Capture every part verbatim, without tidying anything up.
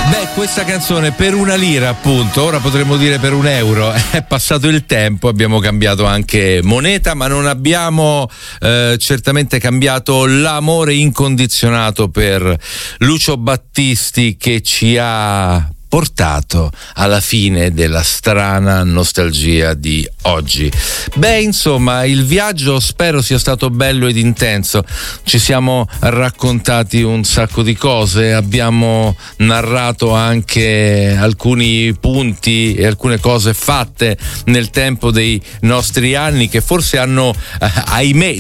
Beh, questa canzone per una lira, appunto, ora potremmo dire per un euro. È passato il tempo, abbiamo cambiato anche moneta, ma non abbiamo eh, certamente cambiato l'amore incondizionato per Lucio Battisti, che ci ha portato alla fine della strana nostalgia di oggi. Beh, insomma, il viaggio spero sia stato bello ed intenso. Ci siamo raccontati un sacco di cose, abbiamo narrato anche alcuni punti e alcune cose fatte nel tempo dei nostri anni, che forse hanno, eh, ahimè,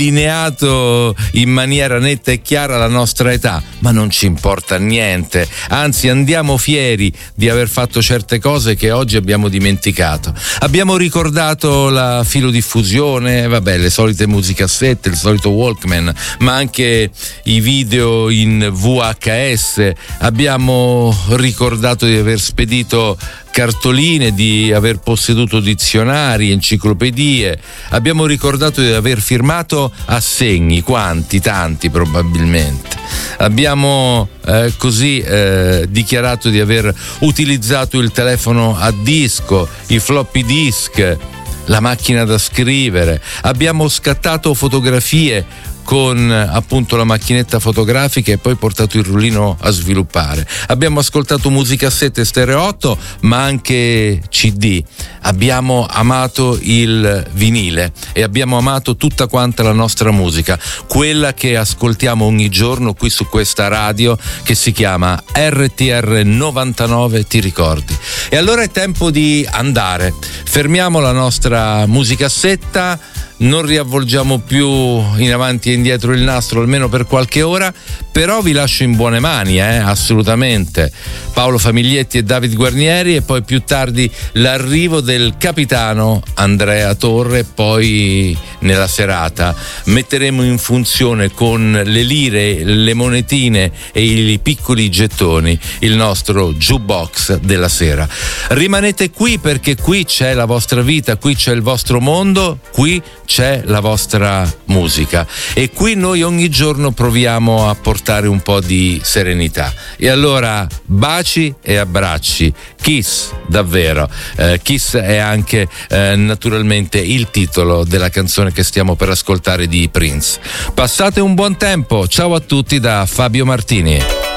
delineato in maniera netta e chiara la nostra età, ma non ci importa niente, anzi andiamo fieri di aver fatto certe cose che oggi abbiamo dimenticato. Abbiamo ricordato la filodiffusione, vabbè, le solite musicassette, il solito Walkman, ma anche i video in V H S. Abbiamo ricordato di aver spedito cartoline, di aver posseduto dizionari, enciclopedie. Abbiamo ricordato di aver firmato assegni, quanti, tanti probabilmente. Abbiamo eh, così eh, dichiarato di aver utilizzato il telefono a disco, i floppy disk, la macchina da scrivere. Abbiamo scattato fotografie con appunto la macchinetta fotografica e poi portato il rullino a sviluppare. Abbiamo ascoltato musicassette stereo otto, ma anche C D. Abbiamo amato il vinile e abbiamo amato tutta quanta la nostra musica, quella che ascoltiamo ogni giorno qui su questa radio che si chiama R T R novantanove, ti ricordi? E allora è tempo di andare. Fermiamo la nostra musicassetta, non riavvolgiamo più in avanti e indietro il nastro, almeno per qualche ora, però vi lascio in buone mani, eh, assolutamente. Paolo Famiglietti e David Guarnieri, e poi più tardi l'arrivo del capitano Andrea Torre. Poi nella serata metteremo in funzione con le lire, le monetine e i piccoli gettoni il nostro jukebox della sera. Rimanete qui, perché qui c'è la vostra vita, qui c'è il vostro mondo, qui c'è la vostra musica, e qui noi ogni giorno proviamo a portare un po' di serenità. E allora baci e abbracci, Kiss, davvero. eh, Kiss è anche eh, naturalmente il titolo della canzone che stiamo per ascoltare di Prince. Passate un buon tempo, ciao a tutti da Fabio Martini.